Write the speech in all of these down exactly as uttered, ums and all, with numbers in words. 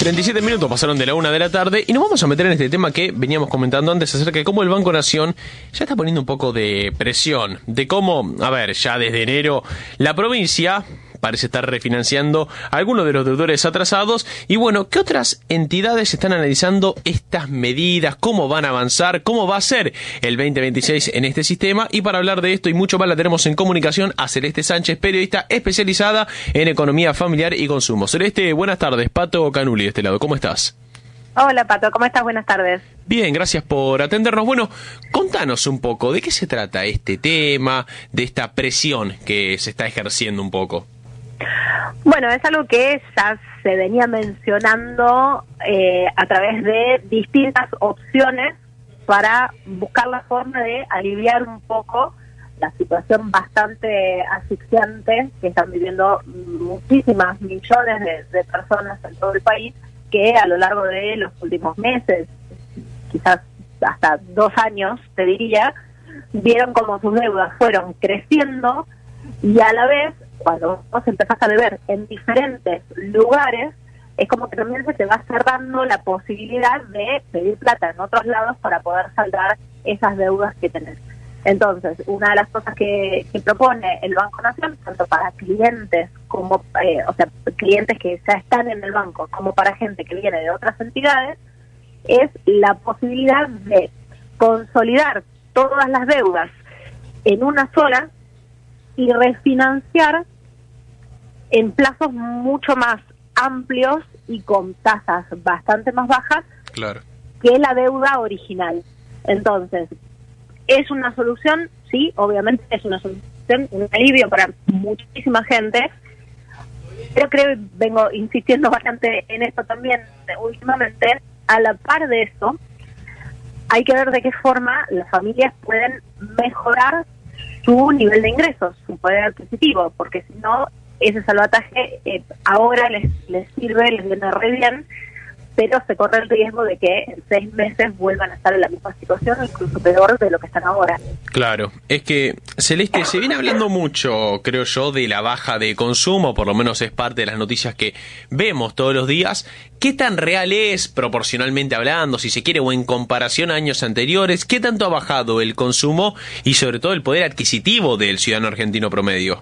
treinta y siete minutos pasaron de la una de la tarde y nos vamos a meter en este tema que veníamos comentando antes acerca de cómo el Banco Nación ya está poniendo un poco de presión, de cómo, a ver, ya desde enero la provincia parece estar refinanciando a algunos de los deudores atrasados y bueno, ¿qué otras entidades están analizando estas medidas? ¿Cómo van a avanzar? ¿Cómo va a ser el veinte veintiséis en este sistema? Y para hablar de esto y mucho más la tenemos en comunicación a Celeste Sánchez, periodista especializada en economía familiar y consumo. Celeste, buenas tardes. Pato Canuli de este lado, ¿cómo estás? Hola Pato, ¿cómo estás? Buenas tardes. Bien, gracias por atendernos. Bueno, contanos un poco, ¿de qué se trata este tema, de esta presión que se está ejerciendo un poco? Bueno, es algo que ya se venía mencionando eh, a través de distintas opciones para buscar la forma de aliviar un poco la situación bastante asfixiante que están viviendo muchísimas millones de, de personas en todo el país, que a lo largo de los últimos meses, quizás hasta dos años, te diría, vieron como sus deudas fueron creciendo y a la vez, cuando vos empezás a deber en diferentes lugares, es como que también se te va cerrando la posibilidad de pedir plata en otros lados para poder saldar esas deudas que tenés. Entonces, una de las cosas que, que propone el Banco Nación, tanto para clientes como, eh, o sea, clientes que ya están en el banco, como para gente que viene de otras entidades, es la posibilidad de consolidar todas las deudas en una sola y refinanciar en plazos mucho más amplios y con tasas bastante más bajas claro. que la deuda original. Entonces, es una solución, sí, obviamente es una solución, un alivio para muchísima gente, pero creo que vengo insistiendo bastante en esto también últimamente. A la par de eso, hay que ver de qué forma las familias pueden mejorar su nivel de ingresos, su poder adquisitivo, porque si no, ese salvataje eh, ahora les, les sirve, les viene re bien, pero se corre el riesgo de que en seis meses vuelvan a estar en la misma situación, incluso peor de lo que están ahora. Claro, es que, Celeste, se viene hablando mucho, creo yo, de la baja de consumo, por lo menos es parte de las noticias que vemos todos los días. ¿Qué tan real es, proporcionalmente hablando, si se quiere, o en comparación a años anteriores? ¿Qué tanto ha bajado el consumo y sobre todo el poder adquisitivo del ciudadano argentino promedio?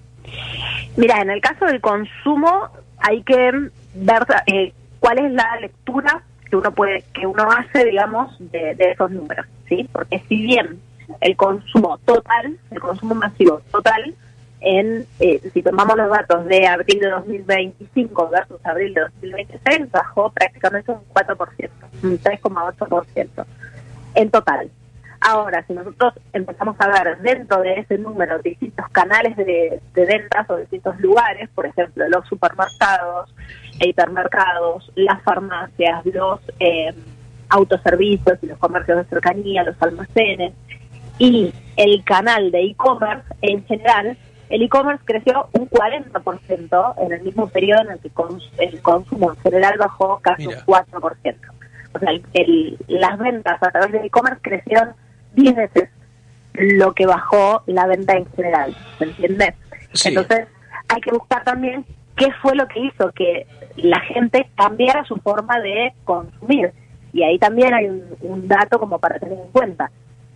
Mira, en el caso del consumo hay que ver eh, cuál es la lectura que uno puede, que uno hace, digamos, de, de esos números, ¿sí? Porque si bien el consumo total, el consumo masivo total, en eh, si tomamos los datos de abril de dos mil veinticinco versus abril de dos mil veintiséis, bajó prácticamente un cuatro por ciento, un tres coma ocho por ciento en total. Ahora, si nosotros empezamos a ver dentro de ese número distintos canales de, de ventas o distintos lugares, por ejemplo, los supermercados, hipermercados, las farmacias, los eh, autoservicios y los comercios de cercanía, los almacenes, y el canal de e-commerce en general, el e-commerce creció un cuarenta por ciento en el mismo periodo en el que cons- el consumo en general bajó casi Mira. un cuatro por ciento. O sea, el, el, las ventas a través del e-commerce crecieron diez veces lo que bajó la venta en general, ¿se entiende? Sí. Entonces, hay que buscar también qué fue lo que hizo que la gente cambiara su forma de consumir. Y ahí también hay un, un dato como para tener en cuenta.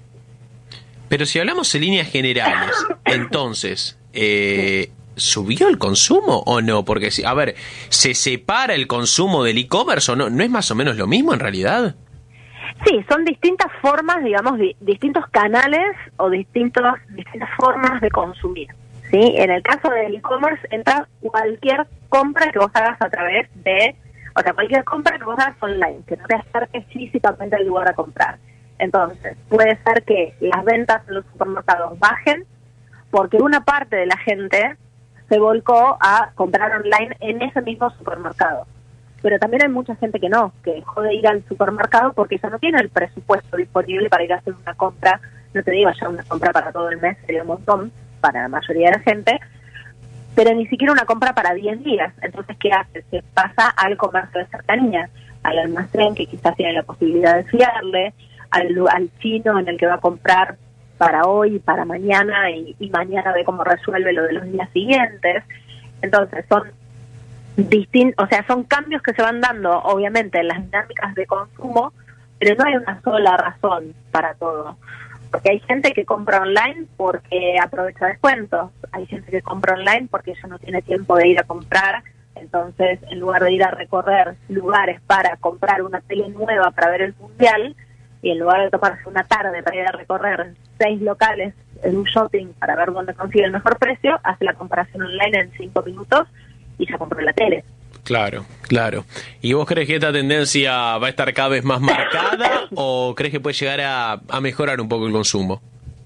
Pero si hablamos en líneas generales, entonces, eh, ¿subió el consumo o no? Porque, a ver, ¿se separa el consumo del e-commerce o no? ¿No es más o menos lo mismo en realidad? Sí, son distintas formas, digamos, di- distintos canales o distintos distintas formas de consumir, ¿sí? En el caso del e-commerce entra cualquier compra que vos hagas a través de, o sea, cualquier compra que vos hagas online, que no te acerques físicamente al lugar a comprar. Entonces, puede ser que las ventas en los supermercados bajen porque una parte de la gente se volcó a comprar online en ese mismo supermercado. Pero también hay mucha gente que no, que dejó de ir al supermercado porque ya no tiene el presupuesto disponible para ir a hacer una compra, no te digo ya una compra para todo el mes, sería un montón para la mayoría de la gente, pero ni siquiera una compra para diez días. Entonces, ¿qué hace? Se pasa al comercio de cercanía, al almacén que quizás tiene la posibilidad de fiarle, al, al chino en el que va a comprar para hoy y para mañana y, y mañana ve cómo resuelve lo de los días siguientes. Entonces, son distin- o sea, son cambios que se van dando, obviamente, en las dinámicas de consumo, pero no hay una sola razón para todo. Porque hay gente que compra online porque aprovecha descuentos, hay gente que compra online porque ella no tiene tiempo de ir a comprar, entonces en lugar de ir a recorrer lugares para comprar una tele nueva para ver el mundial, y en lugar de tomarse una tarde para ir a recorrer seis locales en un shopping para ver dónde consigue el mejor precio, hace la comparación online en cinco minutos y ya compró la tele. Claro, claro. ¿Y vos crees que esta tendencia va a estar cada vez más marcada o crees que puede llegar a, a mejorar un poco el consumo?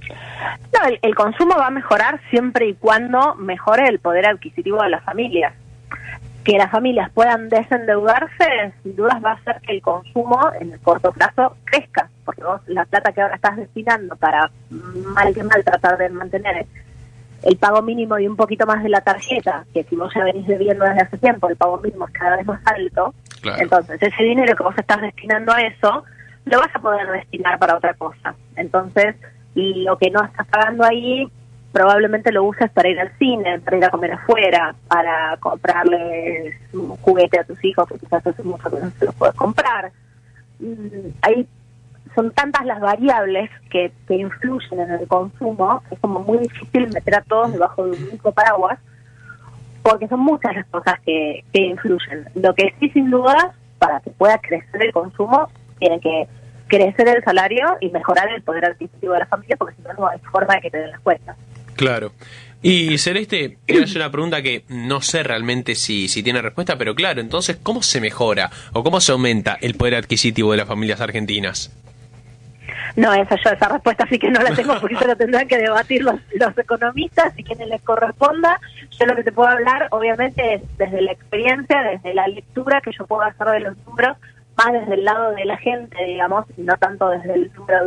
No, el, el consumo va a mejorar siempre y cuando mejore el poder adquisitivo de las familias. Que las familias puedan desendeudarse, sin dudas va a hacer que el consumo en el corto plazo crezca, porque vos la plata que ahora estás destinando para mal que mal tratar de mantener el pago mínimo y un poquito más de la tarjeta, que si vos ya venís debiendo desde hace tiempo, el pago mínimo es cada vez más alto, claro. Entonces ese dinero que vos estás destinando a eso, lo vas a poder destinar para otra cosa. Entonces, lo que no estás pagando ahí, probablemente lo uses para ir al cine, para ir a comer afuera, para comprarle un juguete a tus hijos que quizás hace mucho que no se los puedes comprar. Mm, ahí son tantas las variables que, que influyen en el consumo, que es como muy difícil meter a todos debajo de un mismo paraguas, porque son muchas las cosas que, que influyen. Lo que sí, sin duda, para que pueda crecer el consumo, tiene que crecer el salario y mejorar el poder adquisitivo de la familia, porque si no, no hay forma de que te den las cuentas. Claro. Y Celeste, quiero hacer una pregunta que no sé realmente si, si tiene respuesta, pero claro, entonces, ¿cómo se mejora o cómo se aumenta el poder adquisitivo de las familias argentinas? No, esa yo esa respuesta sí que no la tengo, porque eso lo tendrán que debatir los, los economistas y quienes les corresponda. Yo lo que te puedo hablar, obviamente, es desde la experiencia, desde la lectura que yo puedo hacer de los números, más desde el lado de la gente, digamos, y no tanto desde el número